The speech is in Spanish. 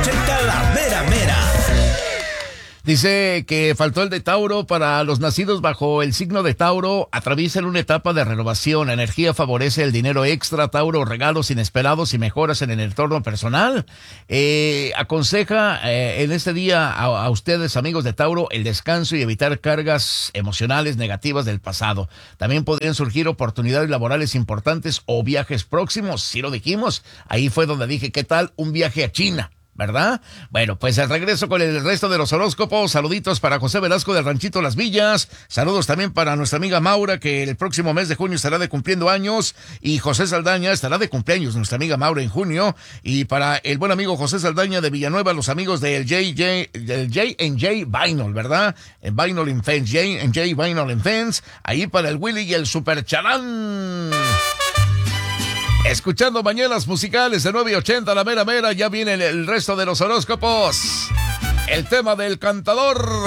980 La Mera Mera. Dice que faltó el de Tauro. Para los nacidos bajo el signo de Tauro, atraviesan una etapa de renovación. La energía favorece el dinero extra, Tauro, regalos inesperados y mejoras en el entorno personal. Aconseja en este día a ustedes, amigos de Tauro, el descanso y evitar cargas emocionales negativas del pasado. También podrían surgir oportunidades laborales importantes o viajes próximos, si lo dijimos. Ahí fue donde dije, ¿qué tal un viaje a China? ¿Verdad? Bueno, pues al regreso con el resto de los horóscopos. Saluditos para José Velasco del Ranchito Las Villas. Saludos también para nuestra amiga Maura, que el próximo mes de junio estará de cumpliendo años. Y José Saldaña estará de cumpleaños, nuestra amiga Maura, en junio. Y para el buen amigo José Saldaña de Villanueva, los amigos del J&J Vinyl, ¿verdad? En Vinyl and Fence, J&J Vinyl and Fence. Ahí para el Willy y el Super Chalán. Escuchando mañanas musicales de 980 La Mera Mera, ya viene el resto de los horóscopos. El tema del cantador.